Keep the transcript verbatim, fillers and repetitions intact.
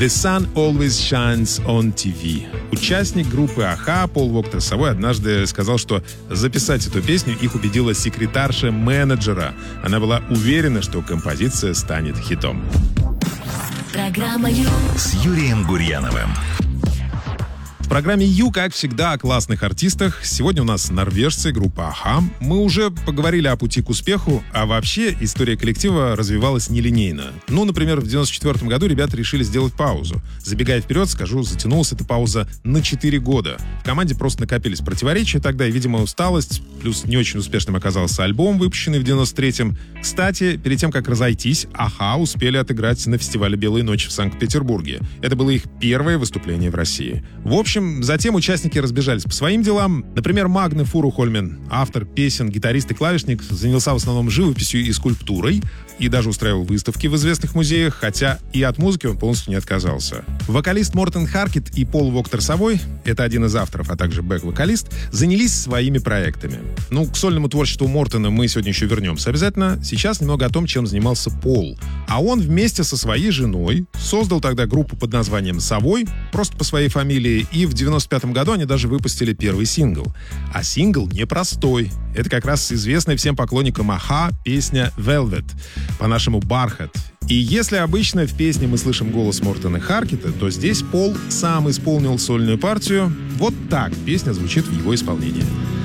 «The Sun Always Shines on ти ви». Участник группы «Аха» Пол Воктор-Савой однажды сказал, что записать эту песню их убедила секретарша менеджера. Она была уверена, что композиция станет хитом. Программа «Ю» с Юрием Гурьяновым. В программе «Ю», как всегда, о классных артистах. Сегодня у нас норвежцы, группа «Аха». Мы уже поговорили о пути к успеху, а вообще история коллектива развивалась нелинейно. Ну, например, в девяносто четвёртом году ребята решили сделать паузу. Забегая вперед, скажу, затянулась эта пауза на четыре года. В команде просто накопились противоречия тогда, и, видимо, усталость, плюс не очень успешным оказался альбом, выпущенный в девяносто третьем. Кстати, перед тем, как разойтись, «Аха» успели отыграть на фестивале «Белые ночи» в Санкт-Петербурге. Это было их первое выступление в России. В общем, затем участники разбежались по своим делам. Например, Магне Фурухольмен, автор песен, гитарист и клавишник, занялся в основном живописью и скульптурой и даже устраивал выставки в известных музеях, хотя и от музыки он полностью не отказался. Вокалист Мортен Харкет и Пол Воктор-Савой, это один из авторов, а также бэк-вокалист, занялись своими проектами. Ну, к сольному творчеству Мортена мы сегодня еще вернемся обязательно. Сейчас немного о том, чем занимался Пол. А он вместе со своей женой создал тогда группу под названием «Савой», просто по своей фамилии, и в девяносто пятом году они даже выпустили первый сингл. А сингл непростой. Это как раз известная всем поклонникам «Аха» песня «Velvet», по-нашему «Бархат». И если обычно в песне мы слышим голос Мортена Харкета, то здесь Пол сам исполнил сольную партию. Вот так песня звучит в его исполнении.